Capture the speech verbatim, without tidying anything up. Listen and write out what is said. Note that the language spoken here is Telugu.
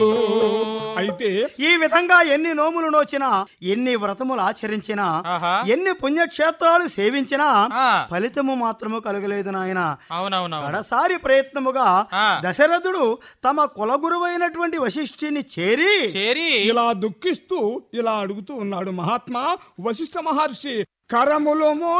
అయితే ఈ విధంగా ఎన్ని నోములు నోచినా, ఎన్ని వ్రతములు ఆచరించినా, ఎన్ని పుణ్యక్షేత్రాలు సేవించినా ఫలితము మాత్రము కలగలేదు నాయన. అవునవును. కడసారి ప్రయత్నముగా దశరథుడు తమ కులగురువైనటువంటి వశిష్ఠుని చేరి చేరి ఇలా దుఃఖిస్తూ ఇలా అడుగుతూ ఉన్నాడు. మహాత్మా వశిష్ఠ మహర్షి, కరములు